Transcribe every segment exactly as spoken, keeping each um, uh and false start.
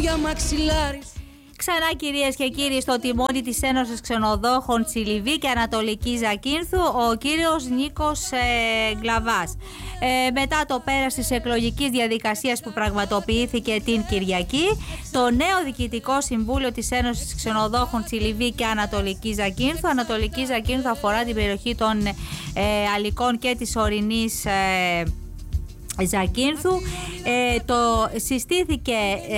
για μαξιλάρι. Ξανά κυρίες και κύριοι στο τιμόνι της Ένωσης Ξενοδόχων Τσιλιβί και Ανατολική Ζακίνθου ο κύριος Νίκος ε, Γκλαβάς. Ε, μετά το πέρας της εκλογικής διαδικασίας που πραγματοποιήθηκε την Κυριακή, το νέο Διοικητικό Συμβούλιο της Ένωσης Ξενοδόχων Τσιλιβί και Ανατολική Ζακίνθου, Ανατολική Ζακίνθου αφορά την περιοχή των ε, Αλικών και της Ορεινής ε, Ζακίνθου, ε, το συστήθηκε,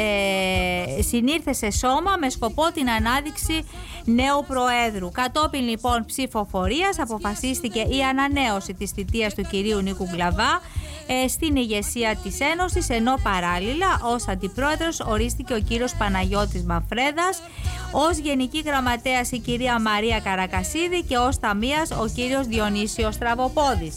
ε, συνήρθε σε σώμα με σκοπό την ανάδειξη νέου Προέδρου. Κατόπιν λοιπόν ψηφοφορίας αποφασίστηκε η ανανέωση της θητείας του κυρίου Νίκου Γκλαβά ε, στην ηγεσία της Ένωσης, ενώ παράλληλα ως αντιπρόεδρος ορίστηκε ο κύριος Παναγιώτης Μαφρέδας, ως γενική γραμματέας η κυρία Μαρία Καρακασίδη και ως ταμείας ο κύριος Διονύσιος Στραβοπόδης.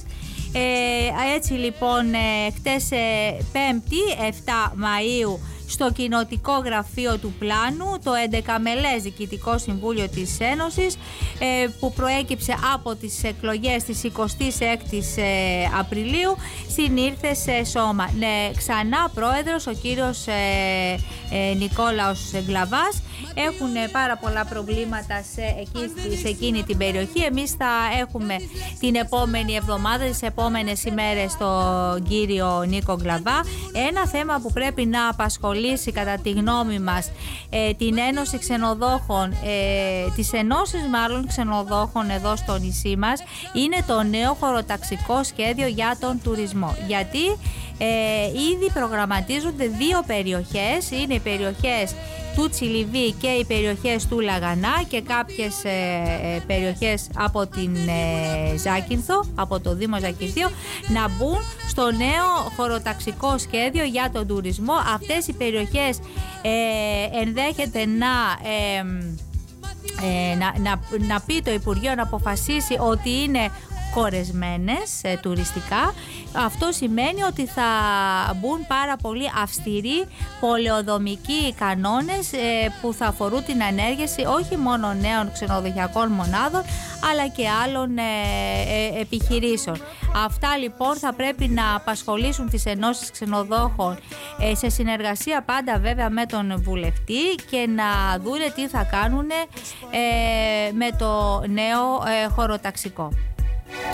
Ε, έτσι λοιπόν ε, χτες ε, Πέμπτη εφτά Μαΐου στο κοινοτικό γραφείο του Πλάνου το έντεκα μελές Διοικητικό Συμβούλιο της Ένωσης ε, που προέκυψε από τις εκλογές της εικοστής έκτης ε, Απριλίου συνήρθε σε σώμα. Ναι, ξανά πρόεδρος ο κύριος ε, ε, Νικόλαος Γκλαβάς. Έχουν πάρα πολλά προβλήματα σε, εκεί, σε εκείνη την περιοχή. Εμείς θα έχουμε την επόμενη εβδομάδα, τις επόμενες ημέρες τον κύριο Νίκο Γκλαβά. Ένα θέμα που πρέπει να απασχολήσει κατά τη γνώμη μας ε, την Ένωση Ξενοδόχων, ε, τις ενώσεις μάλλον ξενοδόχων εδώ στο νησί μας, είναι το νέο χωροταξικό σχέδιο για τον τουρισμό. Γιατί ε, ήδη προγραμματίζονται δύο περιοχές, είναι οι περιοχές του Τσιλιβί και οι περιοχές του Λαγανά και κάποιες ε, ε, περιοχές από την ε, Ζάκυνθο, από το Δήμο Ζακυνθίου, να μπουν στο νέο χωροταξικό σχέδιο για τον τουρισμό. Αυτές οι περιοχές ε, ενδέχεται να... Ε, ε, να, να, να πει το Υπουργείο, να αποφασίσει ότι είναι κορεσμένες ε, τουριστικά. Αυτό σημαίνει ότι θα μπουν πάρα πολύ αυστηροί πολεοδομικοί κανόνες ε, που θα αφορούν την ανέργεια όχι μόνο νέων ξενοδοχειακών μονάδων αλλά και άλλων ε, ε, επιχειρήσεων. Αυτά λοιπόν θα πρέπει να απασχολήσουν τις ενώσεις ξενοδόχων ε, σε συνεργασία πάντα βέβαια με τον βουλευτή και να δούνε τι θα κάνουν ε, με το νέο ε, χωροταξικό.